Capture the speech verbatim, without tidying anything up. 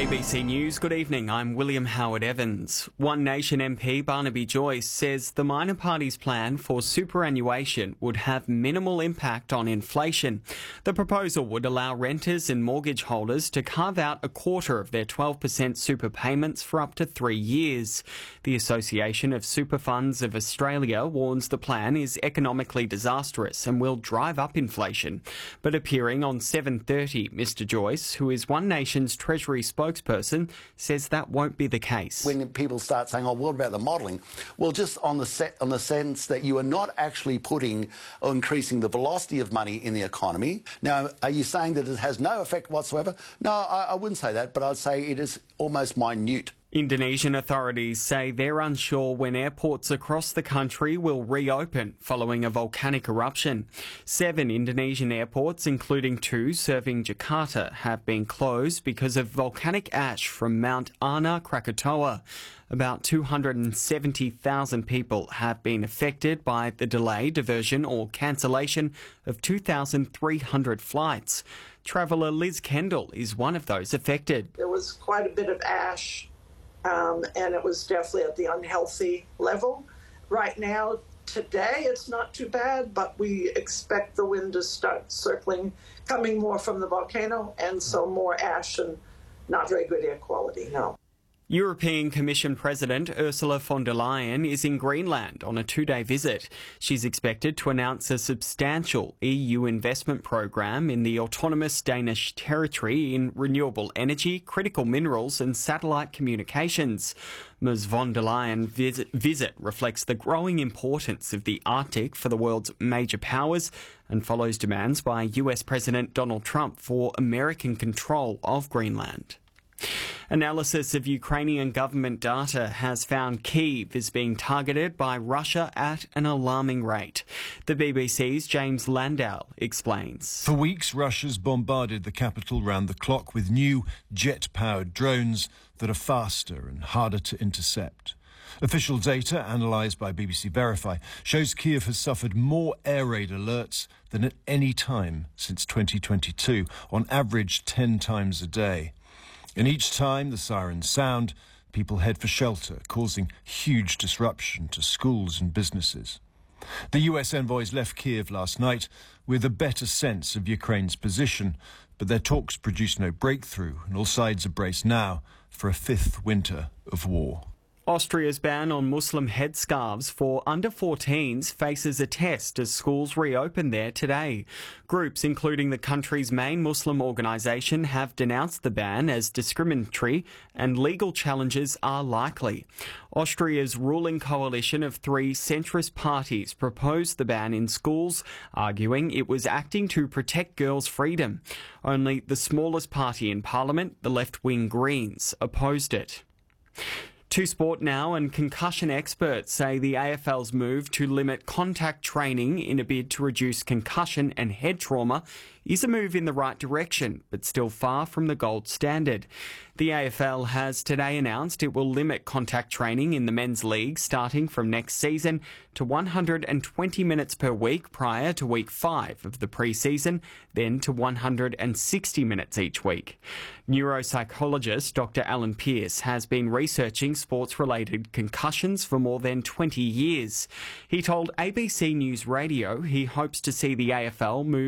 A B C News, good evening. I'm William Howard Evans. One Nation M P Barnaby Joyce says the minor party's plan for superannuation would have minimal impact on inflation. The proposal would allow renters and mortgage holders to carve out a quarter of their twelve percent super payments for up to three years. The Association of Super Funds of Australia warns the plan is economically disastrous and will drive up inflation. But appearing on seven thirty, Mr Joyce, who is One Nation's Treasury spokesperson, says that won't be the case. When people start saying, oh, what about the modelling? Well, just on the set, on the sense that you are not actually putting or increasing the velocity of money in the economy. Now, are you saying that it has no effect whatsoever? No, I, I wouldn't say that, but I'd say it is almost minute. Indonesian authorities say they're unsure when airports across the country will reopen following a volcanic eruption. Seven Indonesian airports, including two serving Jakarta, have been closed because of volcanic ash from Mount Anak Krakatoa. About two hundred seventy thousand people have been affected by the delay, diversion or cancellation of two thousand three hundred flights. Traveller Liz Kendall is one of those affected. There was quite a bit of ash. Um, and it was definitely at the unhealthy level. Right now, today, it's not too bad, but we expect the wind to start circling, coming more from the volcano, and so more ash and not very good air quality, no. European Commission President Ursula von der Leyen is in Greenland on a two-day visit. She's expected to announce a substantial E U investment program in the autonomous Danish territory in renewable energy, critical minerals and satellite communications. Ms von der Leyen visit, visit reflects the growing importance of the Arctic for the world's major powers and follows demands by U S President Donald Trump for American control of Greenland. Analysis of Ukrainian government data has found Kyiv is being targeted by Russia at an alarming rate. The B B C's James Landau explains. For weeks, Russia's bombarded the capital round the clock with new jet-powered drones that are faster and harder to intercept. Official data, analysed by B B C Verify, shows Kyiv has suffered more air raid alerts than at any time since twenty twenty-two, on average ten times a day. And each time the sirens sound, people head for shelter, causing huge disruption to schools and businesses. The U S envoys left Kyiv last night with a better sense of Ukraine's position, but their talks produced no breakthrough, and all sides are braced now for a fifth winter of war. Austria's ban on Muslim headscarves for under fourteens faces a test as schools reopen there today. Groups, including the country's main Muslim organisation, have denounced the ban as discriminatory and legal challenges are likely. Austria's ruling coalition of three centrist parties proposed the ban in schools, arguing it was acting to protect girls' freedom. Only the smallest party in Parliament, the left-wing Greens, opposed it. To sport now, and concussion experts say the A F L's move to limit contact training in a bid to reduce concussion and head trauma is a move in the right direction, but still far from the gold standard. The A F L has today announced it will limit contact training in the men's league starting from next season to one hundred twenty minutes per week prior to week five of the pre-season, then to one hundred sixty minutes each week. Neuropsychologist Doctor Alan Pearce has been researching sports-related concussions for more than twenty years. He told A B C News Radio he hopes to see the A F L move